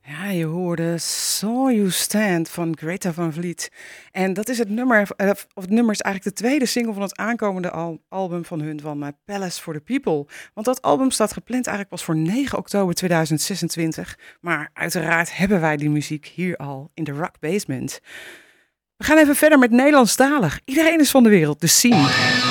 Ja, je hoorde Saw You Stand van Greta Van Vliet. En dat is het nummer, of het nummer is eigenlijk de tweede single van het aankomende album van hun, van Palace for the People. Want dat album staat gepland eigenlijk pas voor 9 oktober 2026. Maar uiteraard hebben wij die muziek hier al in de Rock Basement. We gaan even verder met Nederlandstalig. Iedereen is van de wereld, de scene.